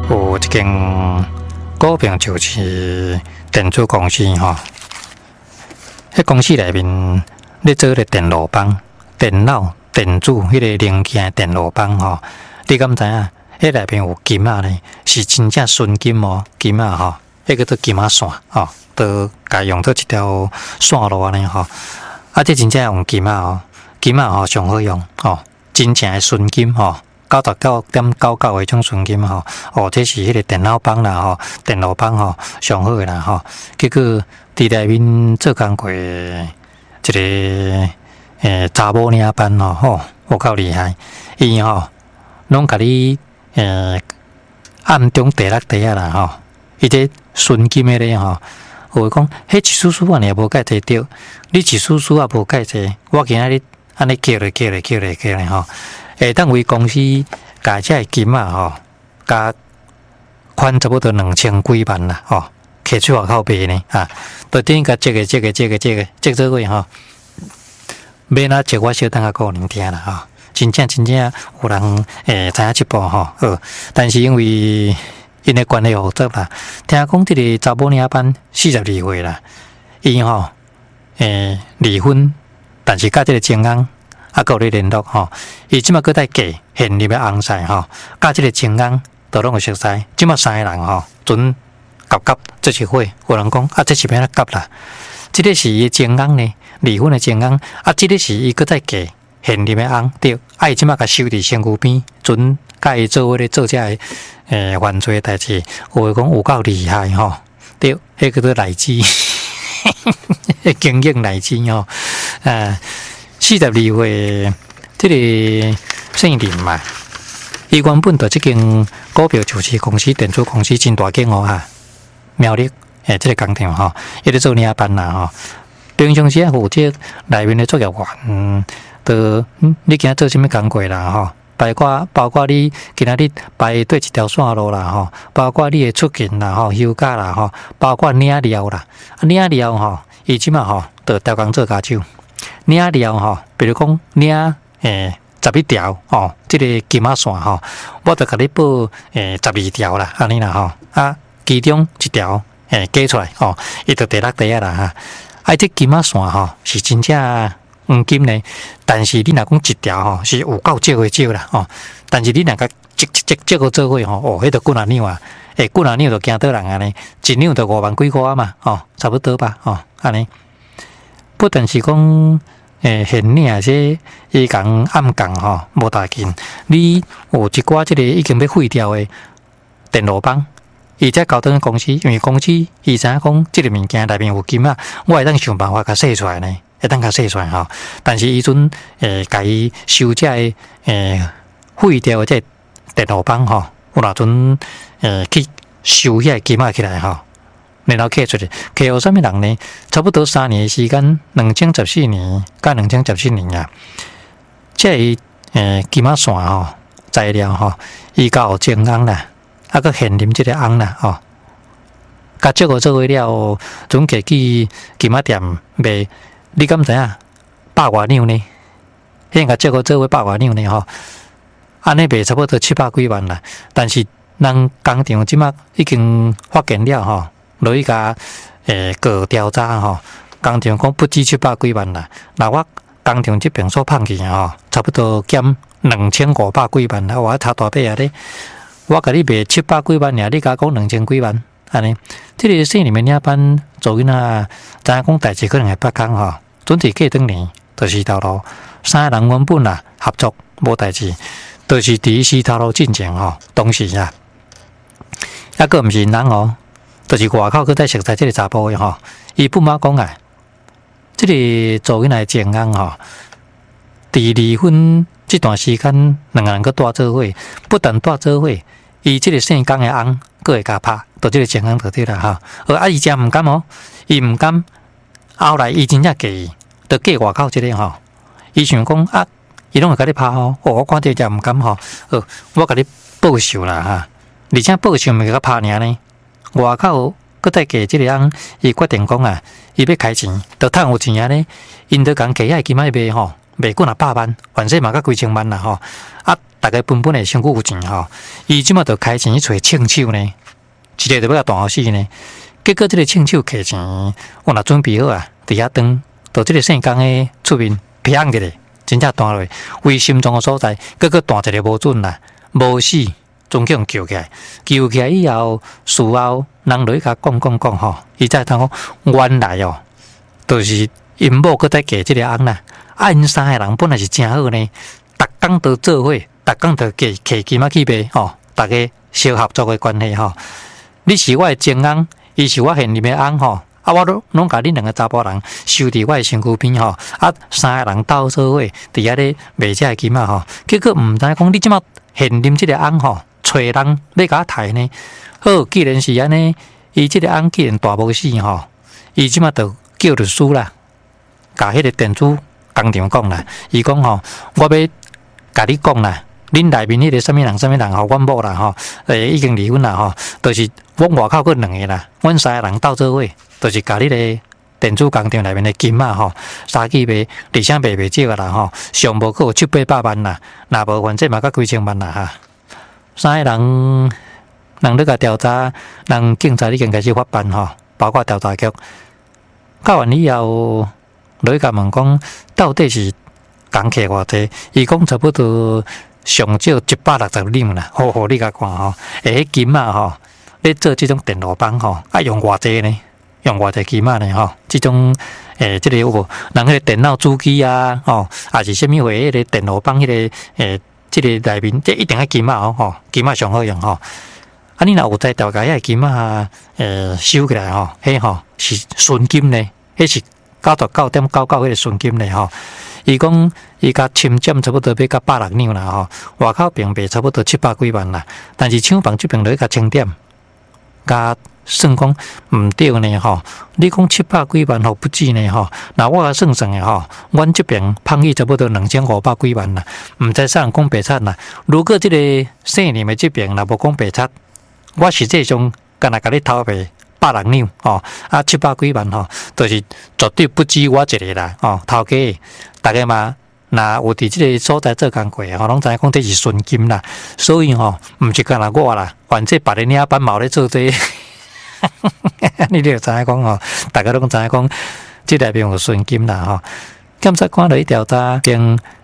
有一间股票就是电子公司吼，迄公司内面咧做咧电路板、电脑、电子迄个零件电路板吼，你敢知影？迄内面有金仔咧，是真正纯金哦，金仔吼，迄个做金仔线吼，都家用做一条线路安尼吼。啊，这真正用金仔哦，金仔吼上好用吼，真正的纯金吼，99.99迄种纯金吼，哦，这是迄个电脑板啦吼，电路板吼上好诶啦吼。结果伫内面做工过一个查某领班吼，有够厉害，伊吼拢甲你暗中地落地啊啦吼，伊这纯金诶咧吼。有讲，迄一丝丝啊，你也无解释着，你一丝丝啊无解释，我今仔日安尼叫咧吼，会当为公司加这金啊吼，加款差不多2000几万啦吼，摕出外口卖呢啊，都等于甲这个做位吼，免那这我小等下个人听啦吼，真正有人知影这步吼，但是因为因的关系复杂啦，听讲这个查某领班42岁啦，伊吼离婚，但是甲这个情人还有咧联络吼，伊即马搁在嫁现入的翁婿吼，甲这个情人都拢有熟悉，即马3个人吼，准夹，这是伙，有人讲啊，这是要哪夹啦？这个是伊情人呢，离婚的情人，啊，这个是伊搁在嫁现入的翁，对，啊，伊即马甲收伫身躯边，准甲伊做伙咧做这个。犯罪代志，有讲有够厉害吼，对，迄个做来自经验来自吼，42岁这个姓林嘛，伊原本就这间股票就是公司电子公司真大间哦哈，苗栗这个工厂吼，伊咧做领班啦吼，平常时有这内面的作业员，你今仔做啥物工课啦吼？包括你今仔日排对一条线路啦吼，包括你的出勤啦吼、休假啦吼，包括领料啦，领料吼，伊即马吼就调工做家手，领料吼，比如讲领11条哦，这个金仔线吼，我就甲你报12条啦，安尼啦吼，啊，其中一条加出来哦，伊就第6地啊啦哈，啊，这金仔线吼是真正。黄金呢？但是你若讲一条吼是有够少啦吼，但是你若甲积个做伙吼，哦，迄个几两两啊，几两两就惊倒人安尼，一两就5万几块嘛，哦，差不多吧，哦，安尼。不但是讲现领这伊讲暗讲吼无大紧，你有一寡即个已经要废掉的电路板，伊才交等公司，因为公司伊知影讲即个物件内面有金啊，我会当想办法甲洗出来呢。会当甲洗出来吼，但是伊阵甲伊收这废掉的这电路板吼，有哪阵去收遐金仔起来吼，然后刻出来，刻有啥物人呢？差不多3年的时间，2014年甲2017年啊，这金仔线吼材料吼，伊甲有精红啦，啊个现啉这个红啦吼，甲这个做伙了，总计去金仔店卖。你敢知影100外两呢？现甲这个做伙100外两呢吼，安尼卖差不多700几万啦。但是人工厂即马已经发现了吼，落去甲过调查吼，工厂讲不止700几万啦。那我工厂这边所碰去吼，差不多减2500几万啦。我差大笔啊咧，我甲你卖700几万尔，你甲讲2000几万，安尼。这个省里面领班做囡仔，知影讲代志可能会北工吼。准是过当年，就是头路3个人原本啦合作无代志，就是伫西头路进前吼，当时啊，抑个毋是人哦，就是外口佮在熟悉这个查甫的吼，伊不马讲啊，这个做囡仔情人吼，伫离婚这段时间，两个人佮住做伙，不但住做伙，伊这个姓江的翁佮会甲拍，就这个情人就对啦吼，啊伊真毋甘哦，伊毋甘，后来伊真正嫁伊。就嫁外口即个吼，伊想讲啊，伊拢会甲你拍吼，我看到就毋甘吼，我甲你报仇啦哈，而且报仇毋是甲拍尔呢，外口搁再嫁即个翁，伊决定讲啊，伊要开钱，就趁有钱啊呢，因就共嫁遐金仔卖吼，卖几若100万，反正嘛甲几千万啦吼，啊， 大家本的身躯有钱吼，伊即马就开钱去找亲手呢，一个就要大好死呢。结果即个亲手摕钱，我若准备好啊，伫遐等，到即个姓江的出面砰起来，真正弹落，为心脏的所在，结果弹一个无准啦，无死，总叫救起来。救起来以后，事后人就去甲讲吼，伊才通讲原来哦，就是因某搁再嫁即个翁啦。啊，因三个人本来是真好呢，逐工都做伙，逐工都摕金仔去卖吼，大家小合作的关系吼。你是我的前翁，伊是我现任的翁吼。啊，我拢甲恁两个查甫人收伫我的身躯边吼，啊，三个人斗做伙，伫遐咧卖遮金仔吼，结果毋知讲你即马现任即个翁吼，找人要甲刣呢。好，既然是安尼，伊即个翁既然大无死吼，伊即马就叫律师啦，甲迄个店主工厂讲啦，伊讲吼，我要甲你讲啦。恁内面迄个什么人吼，阮某啦吼，已经离婚啦吼，就是阮外口佫两个啦，阮三个人斗做伙，就是甲你个电子工厂内面的金仔吼，三支卖，而且卖袂少啦吼，上无佫有700-800万啦，若无反正嘛佫几千万啦哈。三个人咧甲调查，人警察已经开始发办吼，包括调查局。到完以后，落去甲问讲，到底是工课偌济？伊讲差不多。上少160两啦，好，你甲看吼，迄金仔吼，咧做即种电路板吼，啊用偌济呢？用偌济金仔呢？吼，即种即个有无？人迄个电脑主机啊，吼，还是啥物货？迄个电路板迄个即个内面，即一定要金仔吼，金仔上好用吼。啊，你若有在调解迄金仔收起来吼，迄吼是纯金呢，迄是99.99迄个纯金呢吼。伊讲，伊甲侵占差不多要甲160两啦吼，外口平卖差不多700几万啦，但是厂房这边落去甲清点，甲算讲毋对呢吼。你讲700几万吼不止呢吼，那我算算的吼，阮这边芳去差不多2500几万啦，毋知啥人讲白贼啦。如果这个姓林的这边若无讲白贼，我实际上干那甲你偷卖160两吼，啊700几万吼，就是绝对不止我一个啦吼，头家。大家嘛，若有伫即个所在做工过吼，拢知影讲这是纯金啦，所以吼，毋是干那我啦，反正别人领班毛咧做这，你就知影讲吼，大家拢知影讲，即内面有纯金啦吼。检察官来调查，并